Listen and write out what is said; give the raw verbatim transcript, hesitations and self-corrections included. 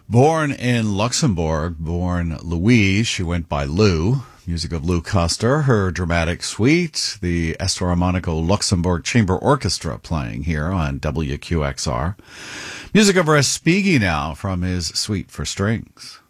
Born in Luxembourg, born Louise, she went by Lou. Music of Lou Custer, her dramatic suite, the Esteramonico Luxembourg Chamber Orchestra playing here on W Q X R. Music of Respighi now from his suite for strings.